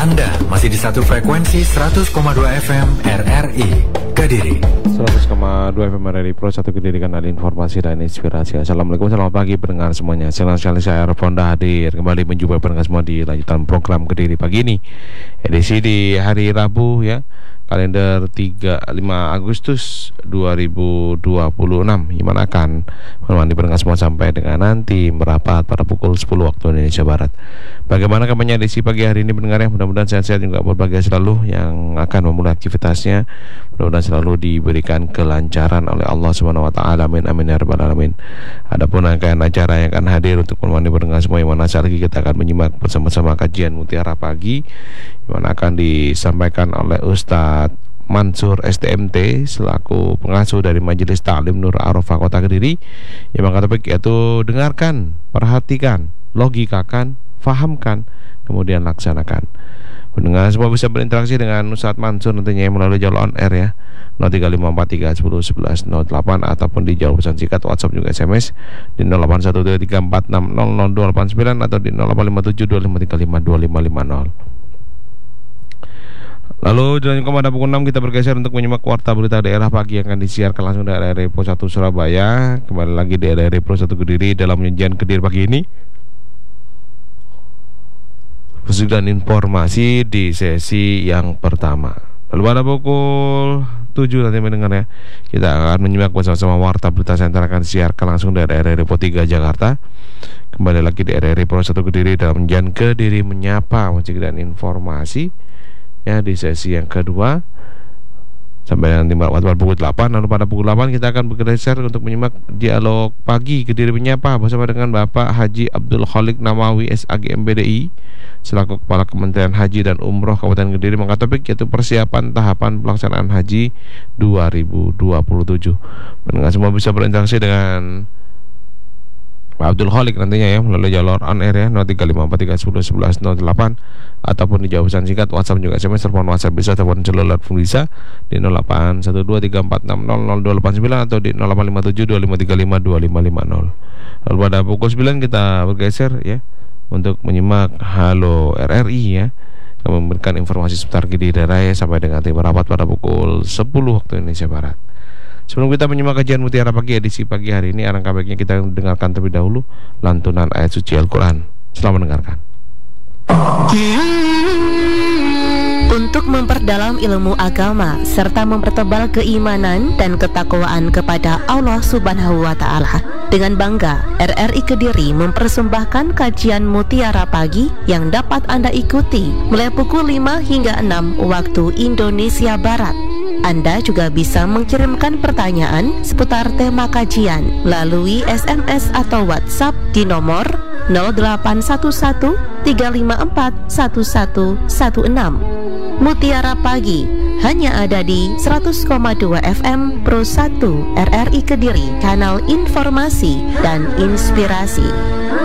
Anda masih di satu frekuensi 100,2 FM RRI Kediri. 100,2 FM RRI Pro 1 Kediri, kanal informasi dan inspirasi. Assalamualaikum, selamat pagi pendengar semuanya. Senang sekali saya Fonda hadir kembali menjumpai pendengar semua di lanjutan program Kediri pagi ini. Edisi di hari Rabu ya, kalender 5 Agustus 2026. Gimana akan menemani pendengar semua sampai dengan nanti merapat pada pukul 10 waktu Indonesia Barat. Bagaimana kabarnya edisi pagi hari ini pendengar ya? Mudah-mudahan sehat-sehat juga berbahagia selalu yang akan memulai aktivitasnya. Mudah-mudahan selalu diberikan kelancaran oleh Allah Subhanahu wa taala. Amin amin ya rabbal alamin. Adapun rangkaian acara yang akan hadir untuk menemani pendengar semua, yang mana saat lagi kita akan menyimak bersama-sama kajian Mutiara Pagi yang mana akan disampaikan oleh Ustadz Mansur STMT selaku pengasuh dari Majelis Ta'lim Nur Arafah Kota Kediri, yang mengangkat topik yaitu dengarkan, perhatikan, logikakan, fahamkan, kemudian laksanakan. Pendengar semua bisa berinteraksi dengan Ustadz Mansur nantinya melalui jalur on air ya, 0354311108 ataupun di jalur pesan singkat WhatsApp juga SMS di 081346000289 atau di 085725352550. Lalu dilanjutkan pada pukul 6 kita bergeser untuk menyimak warta berita daerah pagi yang akan disiarkan langsung dari RRI Pro 1 Surabaya. Kembali lagi di RRI Pro 1 Kediri dalam penyajian Kediri pagi ini. Musik dan informasi di sesi yang pertama. Lalu pada pukul 7 nanti mendengar ya, kita akan menyimak bersama-sama warta berita yang akan disiarkan langsung dari RRI Pro 3 Jakarta. Kembali lagi di RRI Pro 1 Kediri dalam penyajian Kediri menyapa, musik dan informasi ya di sesi yang kedua sampai nanti pada pukul 8. Lalu pada pukul 8 kita akan bergeser untuk menyimak dialog pagi Kediri menyapa bersama dengan Bapak Haji Abdul Khalik Namawi SAG MPDI selaku Kepala Kementerian Haji dan Umroh Kabupaten Kediri, mengangkat topik yaitu persiapan tahapan pelaksanaan haji 2027. Pendengar semua bisa berinteraksi dengan Pak Abdul Khalik nantinya ya melalui jalur on air ya 0354311108 ataupun di jawaban singkat WhatsApp juga SMS, telepon WhatsApp bisa, telepon seluler pun bisa di 081234600289 atau di 085725352550. Lalu pada pukul 9 kita bergeser ya untuk menyimak Halo RRI ya, yang memberikan informasi seputar Kediri Raya sampai dengan tiba rapat pada pukul 10 waktu Indonesia Barat. Sebelum kita menyimak kajian Mutiara Pagi edisi pagi hari ini, alangkah baiknya kita dengarkan terlebih dahulu lantunan ayat suci Al-Quran. Selamat mendengarkan. Untuk memperdalam ilmu agama serta mempertebal keimanan dan ketakwaan kepada Allah Subhanahu wa taala, dengan bangga RRI Kediri mempersembahkan kajian Mutiara Pagi yang dapat Anda ikuti mulai pukul 5 hingga 6 waktu Indonesia Barat. Anda juga bisa mengirimkan pertanyaan seputar tema kajian melalui SMS atau WhatsApp di nomor 0811-354-1116. Mutiara Pagi hanya ada di 100,2 FM Pro 1 RRI Kediri, kanal informasi dan inspirasi.